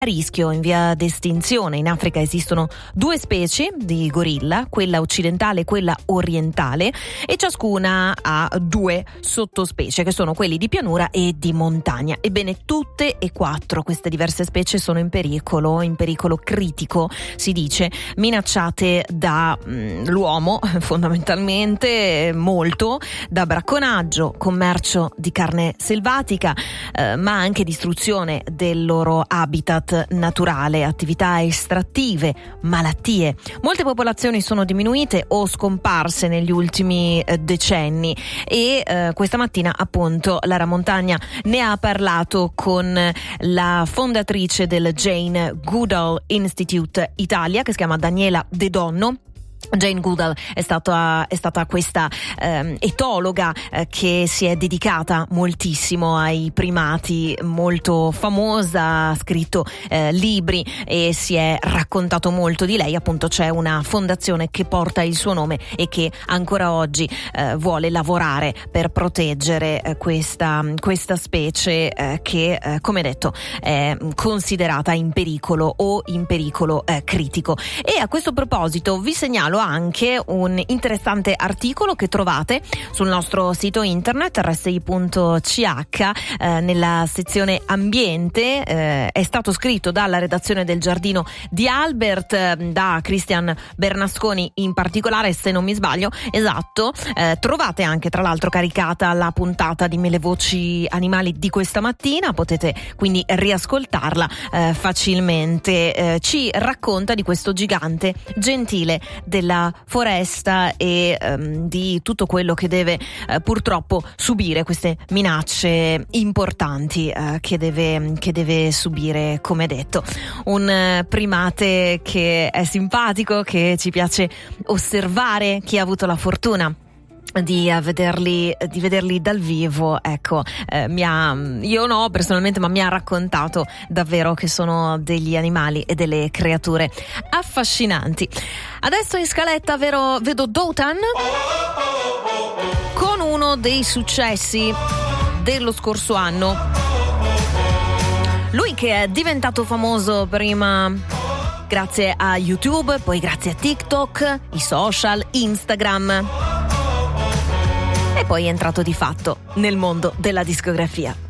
rischio in via d'estinzione. In Africa esistono 2 specie di gorilla, quella occidentale e quella orientale, e ciascuna ha 2 sottospecie che sono quelli di pianura e di montagna. Ebbene, tutte e 4 queste diverse specie sono in pericolo critico, si dice, minacciate da l'uomo fondamentalmente, molto, da bracconaggio, commercio di carne selvatica, ma anche distruzione del loro habitat naturale, attività estrattive, malattie. Molte popolazioni sono diminuite o scomparse negli ultimi decenni e questa mattina appunto Lara Montagna ne ha parlato con la fondatrice del Jane Goodall Institute Italia, che si chiama Daniela De Donno. Jane Goodall è stata questa etologa che si è dedicata moltissimo ai primati, molto famosa, ha scritto libri e si è raccontato molto di lei. Appunto c'è una fondazione che porta il suo nome e che ancora oggi vuole lavorare per proteggere questa specie che come detto è considerata in pericolo o in pericolo critico. E a questo proposito vi segnalo anche un interessante articolo che trovate sul nostro sito internet rsi.ch nella sezione ambiente. È stato scritto dalla redazione del Giardino di Albert, da Christian Bernasconi in particolare, se non mi sbaglio. Esatto. Trovate anche tra l'altro caricata la puntata di Mille Voci Animali di questa mattina, potete quindi riascoltarla facilmente. Ci racconta di questo gigante gentile della foresta e di tutto quello che deve purtroppo subire, queste minacce importanti che deve subire, come detto. Un primate che è simpatico, che ci piace osservare. Chi ha avuto la fortuna di vederli dal vivo, ecco, io no personalmente, ma mi ha raccontato davvero che sono degli animali e delle creature affascinanti. Adesso in scaletta vedo Dotan con uno dei successi dello scorso anno. Lui che è diventato famoso prima grazie a YouTube, poi grazie a TikTok, i social, Instagram, e poi è entrato di fatto nel mondo della discografia.